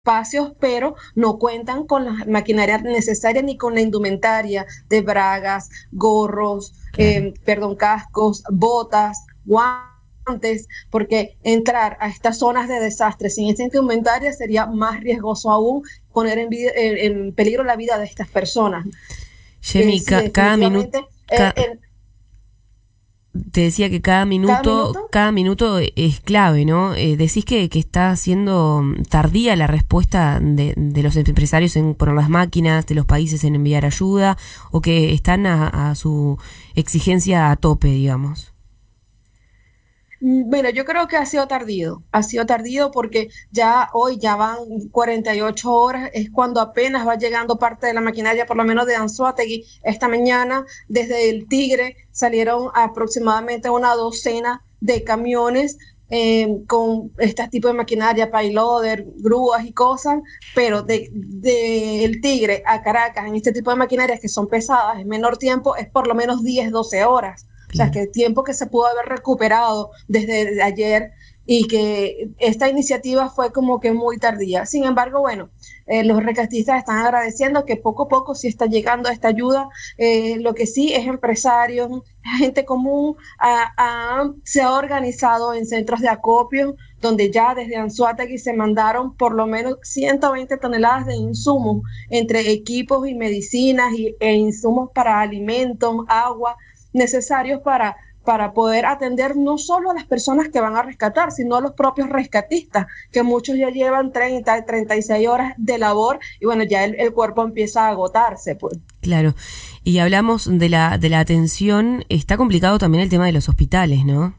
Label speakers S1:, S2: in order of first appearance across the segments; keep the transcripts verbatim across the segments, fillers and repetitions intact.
S1: espacios, pero no cuentan con la maquinaria necesaria ni con la indumentaria de bragas, gorros,
S2: Claro.
S1: eh, perdón, cascos, botas, guantes, porque entrar a estas zonas de desastre sin esta indumentaria sería más riesgoso aún, poner en, vida, en, en peligro la vida de estas personas. Eh,
S2: Yemi,
S1: sí,
S2: ca- cada minuto...
S1: definitivamente. Eh, el,
S2: Te decía que cada
S1: cada
S2: minuto,
S1: minuto.
S2: cada minuto es clave, ¿no? Eh, decís que, que está siendo tardía la respuesta de, de los empresarios en poner las máquinas, de los países en enviar ayuda, o que están a, a su exigencia a tope, digamos.
S1: Bueno, yo creo que ha sido tardío, ha sido tardío porque ya hoy ya van cuarenta y ocho horas, es cuando apenas va llegando parte de la maquinaria, por lo menos de Anzoátegui. Esta mañana, desde el Tigre, salieron aproximadamente una docena de camiones eh, con este tipo de maquinaria, payloader, grúas y cosas, pero de, de el Tigre a Caracas, en este tipo de maquinarias que son pesadas, en menor tiempo, es por lo menos diez, doce horas. O sea,
S2: Claro.
S1: que tiempo que se pudo haber recuperado desde ayer y que esta iniciativa fue como que muy tardía. Sin embargo, bueno, eh, los rescatistas están agradeciendo que poco a poco sí está llegando esta ayuda. Eh, lo que sí es empresarios, gente común, a, a, se ha organizado en centros de acopio, donde ya desde Anzoátegui se mandaron por lo menos ciento veinte toneladas de insumos, entre equipos y medicinas y, e insumos para alimentos, agua, necesarios para, para poder atender no solo a las personas que van a rescatar, sino a los propios rescatistas, que muchos ya llevan treinta, treinta y seis horas de labor y bueno, ya el, el cuerpo empieza a agotarse, pues.
S2: Claro. Y hablamos de la, de la atención, está complicado también el tema de los hospitales, ¿no?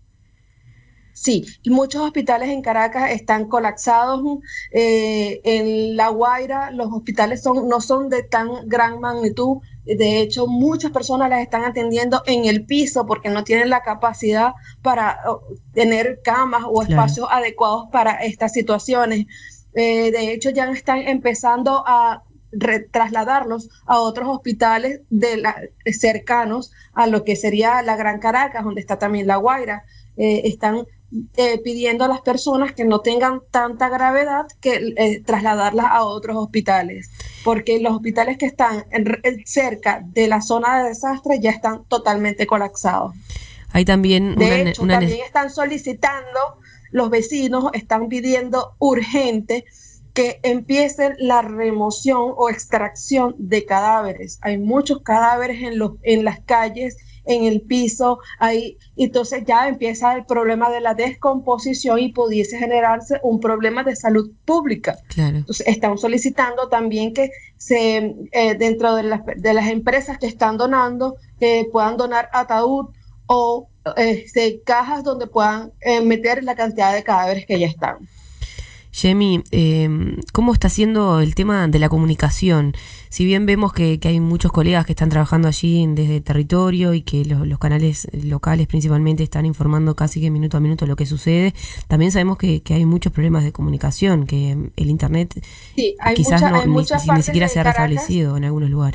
S1: Sí, y muchos hospitales en Caracas están colapsados. Eh, en La Guaira los hospitales son, no son de tan gran magnitud. De hecho, muchas personas las están atendiendo en el piso porque no tienen la capacidad para oh, tener camas o
S2: Claro.
S1: espacios adecuados para estas situaciones. Eh, de hecho, ya están empezando a trasladarlos a otros hospitales de la, cercanos a lo que sería la Gran Caracas, donde está también La Guaira. Eh, están eh, pidiendo a las personas que no tengan tanta gravedad que eh, trasladarlas a otros hospitales, porque los hospitales que están en, en, cerca de la zona de desastre ya están totalmente colapsados.
S2: Hay también una,
S1: De hecho,
S2: una...
S1: también están solicitando, los vecinos están pidiendo urgente que empiece la remoción o extracción de cadáveres. Hay muchos cadáveres en, los, en las calles, en el piso, ahí, entonces ya empieza el problema de la descomposición y pudiese generarse un problema de salud pública.
S2: Claro.
S1: Entonces están solicitando también que se, eh, dentro de las, de las empresas que están donando, que puedan donar ataúd o este, cajas donde puedan eh, meter la cantidad de cadáveres que ya están.
S2: Yemi, eh, ¿cómo está siendo el tema de la comunicación? Si bien vemos que, que hay muchos colegas que están trabajando allí desde el territorio y que lo, los canales locales principalmente están informando casi que minuto a minuto lo que sucede, también sabemos que, que hay muchos problemas de comunicación, que el internet
S1: sí, hay
S2: quizás
S1: mucha,
S2: no
S1: hay
S2: ni,
S1: muchas
S2: ni
S1: partes
S2: siquiera se
S1: de
S2: ha
S1: Caracas.
S2: restablecido en algunos lugares.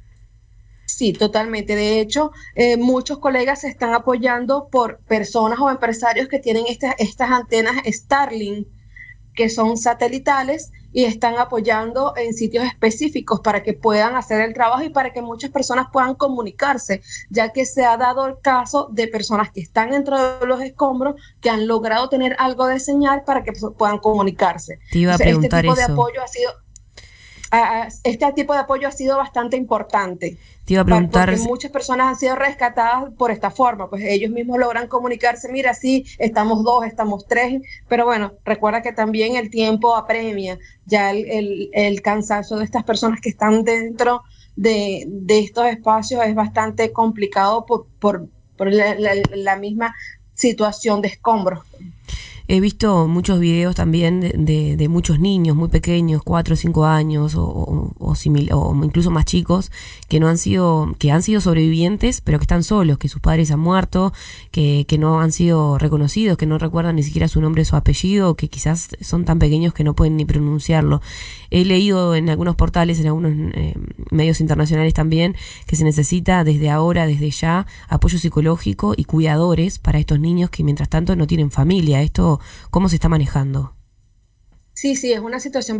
S1: Sí, totalmente. De hecho, eh, muchos colegas se están apoyando por personas o empresarios que tienen estas, estas antenas Starlink, que son satelitales y están apoyando en sitios específicos para que puedan hacer el trabajo y para que muchas personas puedan comunicarse, ya que se ha dado el caso de personas que están dentro de los escombros que han logrado tener algo de señal para que puedan comunicarse.
S2: Te iba a
S1: Entonces, este
S2: preguntar
S1: tipo de
S2: eso.
S1: apoyo ha sido, a, este tipo de apoyo ha sido bastante importante.
S2: Te iba a
S1: Para,
S2: preguntar...
S1: porque muchas personas han sido rescatadas por esta forma, pues ellos mismos logran comunicarse, mira, sí, estamos dos, estamos tres, pero bueno, recuerda que también el tiempo apremia, ya el, el, el cansancio de estas personas que están dentro de, de estos espacios es bastante complicado por, por, por la, la, la misma situación de escombros.
S2: He visto muchos videos también de, de, de muchos niños muy pequeños, cuatro o cinco años o, o, o, simil, o incluso más chicos, que no han sido, que han sido sobrevivientes, pero que están solos, que sus padres han muerto, que, que no han sido reconocidos, que no recuerdan ni siquiera su nombre o su apellido, que quizás son tan pequeños que no pueden ni pronunciarlo. He leído en algunos portales, en algunos eh, medios internacionales también, que se necesita desde ahora, desde ya, apoyo psicológico y cuidadores para estos niños que mientras tanto no tienen familia. Esto, ¿cómo se está manejando?
S1: Sí, sí, es una situación